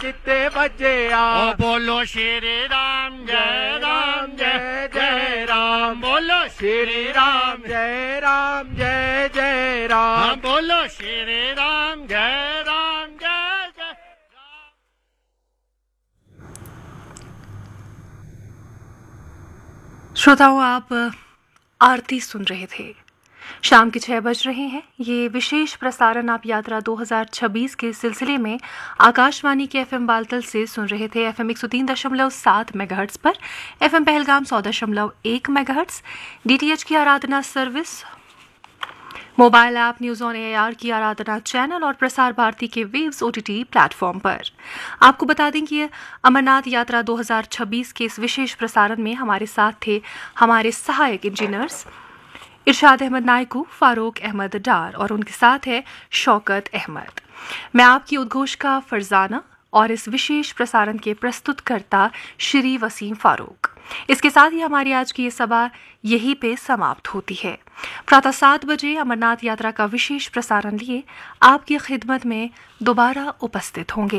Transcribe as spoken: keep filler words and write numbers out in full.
चित्ते बजया। ओ बोलो श्री राम जय राम जय जय राम, बोलो श्री राम जय राम जय जय राम, बोलो श्री राम जय राम जय जय राम। श्रोताओं, आप आरती सुन रहे थे। शाम के छह बज रहे हैं। ये विशेष प्रसारण आप यात्रा दो हज़ार छब्बीस के सिलसिले में आकाशवाणी के एफएम बालतल से सुन रहे थे। एफएम एक सौ तीन दशमलव सात मेगाहर्ट्ज पर, एफएम पहलगाम सौ दशमलव एक मेगाहर्ट्ज, डीटीएच की आराधना service, mobile app news on AIR की आराधना चैनल और प्रसार भारती के वेव्स ओटीटी प्लेटफॉर्म पर। आपको बता दें कि अमरनाथ यात्रा दो हज़ार छब्बीस के इस विशेष प्रसारण में हमारे साथ थे हमारे सहायक इंजीनियर्स इरशाद अहमद नायकू, फारूक अहमद डार और उनके साथ है शौकत अहमद। मैं आपकी उद्घोष का फरजाना और इस विशेष प्रसारण के प्रस्तुतकर्ता श्री वसीम फारूक। इसके साथ ही हमारी आज की ये सभा यहीं पे समाप्त होती है। प्रातः सात बजे अमरनाथ यात्रा का विशेष प्रसारण लिए आपकी खिदमत में दोबारा उपस्थित होंगे।